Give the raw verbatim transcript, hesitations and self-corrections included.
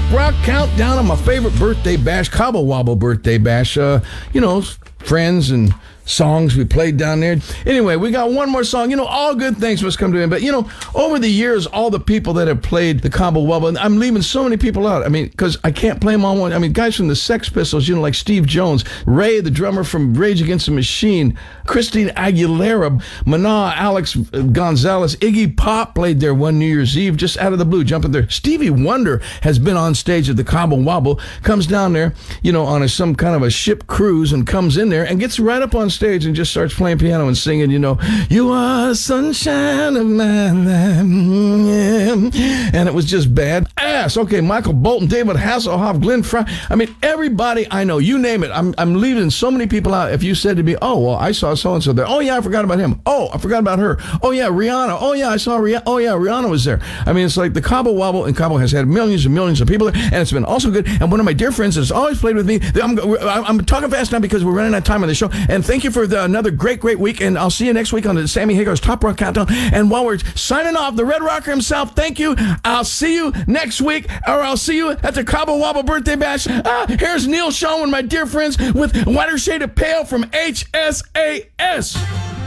Rock Countdown on my favorite birthday bash, Cobble Wobble birthday bash. Uh, you know, friends and songs we played down there. Anyway, we got one more song. You know, all good things must come to an end. But, you know, over the years, all the people that have played the Cobble Wobble, and I'm leaving so many people out. I mean, because I can't play them all one. I mean, guys from the Sex Pistols, you know, like Steve Jones, Ray, the drummer from Rage Against the Machine, Christine Aguilera, Mana, Alex Gonzalez, Iggy Pop played there one New Year's Eve, just out of the blue, jumping there. Stevie Wonder has been on stage at the Cobble Wobble, comes down there, you know, on a, some kind of a ship cruise and comes in there and gets right up on stage and just starts playing piano and singing, you know, you are the sunshine of my life. And it was just bad ass. Okay, Michael Bolton, David Hasselhoff, Glenn Fry. I mean, everybody I know, you name it. I'm I'm leaving so many people out. If you said to me, oh, well, I saw so-and-so there. Oh, yeah, I forgot about him. Oh, I forgot about her. Oh, yeah, Rihanna. Oh, yeah, I saw Rihanna. Oh, yeah, Rihanna was there. I mean, it's like the Cobble Wobble, and Cobble has had millions and millions of people there, and it's been also good. And one of my dear friends has always played with me. I'm, I'm talking fast now because we're running out of time on the show. And thank you for the another great, great week, and I'll see you next week on the Sammy Hagar's Top Rock Countdown. And while we're signing off, the Red Rocker himself, thank you. I'll see you next week, or I'll see you at the Cobble Wobble birthday bash. Ah, here's Neil Sean, one of my dear friends, with Whiter Shade of Pale from H S A S.